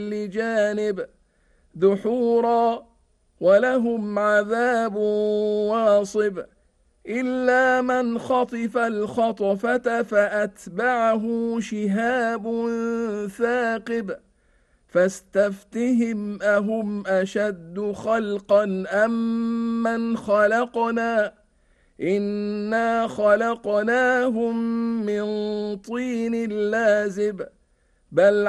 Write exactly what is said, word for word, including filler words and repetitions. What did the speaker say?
جانب دحورا ولهم عذاب واصب إلا من خطف الخطفة فأتبعه شهاب ثاقب فاستفتهم أهم أشد خلقا أم من خلقنا إنا خلقناهم من طين لازب بل